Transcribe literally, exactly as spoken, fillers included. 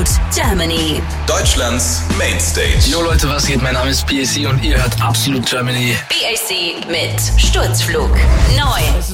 Absolut Germany. Deutschlands Mainstage. Jo Leute, was geht? Mein Name ist B A C und ihr hört Absolut Germany. B A C mit Sturzflug. Neu.